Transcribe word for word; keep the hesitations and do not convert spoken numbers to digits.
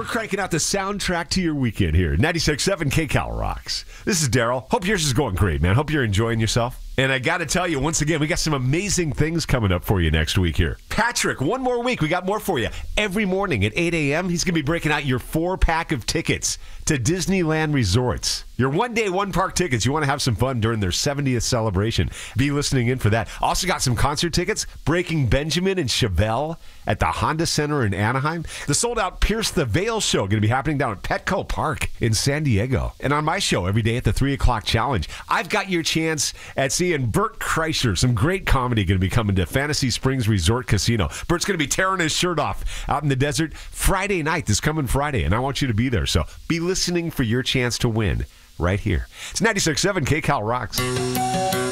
cranking out the soundtrack to your weekend here. ninety-six point seven KCal rocks. This is Daryl. Hope yours is going great, man. Hope you're enjoying yourself. And I got to tell you, once again, we got some amazing things coming up for you next week here. Patrick, one more week. We got more for you. Every morning at eight a.m., he's going to be breaking out your four-pack of tickets to Disneyland Resorts. Your one-day, one-park tickets. You want to have some fun during their seventieth celebration. Be listening in for that. Also got some concert tickets. Breaking Benjamin and Chevelle at the Honda Center in Anaheim. The sold-out Pierce the Veil show going to be happening down at Petco Park in San Diego. And on my show every day at the three o'clock challenge, I've got your chance at seeing Bert Kreischer. Some great comedy going to be coming to Fantasy Springs Resort Casino. Bert's going to be tearing his shirt off out in the desert Friday night, this coming Friday, and I want you to be there. So be listening for your chance to win right here. It's ninety-six point seven KCal Rocks.